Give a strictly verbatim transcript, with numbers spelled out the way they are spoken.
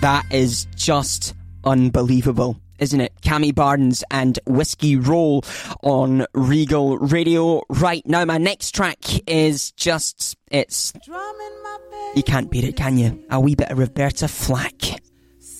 That is just unbelievable, isn't it? Cammy Barnes and Whiskey Roll on Regal Radio. Right, now my next track is just, it's... You can't beat it, can you? A wee bit of Roberta Flack.